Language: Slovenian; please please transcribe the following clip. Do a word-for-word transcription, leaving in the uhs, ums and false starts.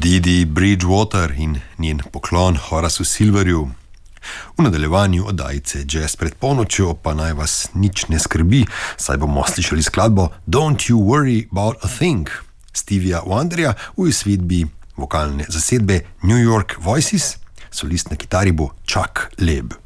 Didi Bridgewater in njen poklon Horaceu Silverju. V nadaljevanju oddajice Jazz pred polnočjo pa naj vas nič ne skrbi, saj bomo slišali skladbo Don't You Worry About a Thing Stevija Wonderja v izvedbi vokalne zasedbe New York Voices, solist na kitari bo Chuck Leeb.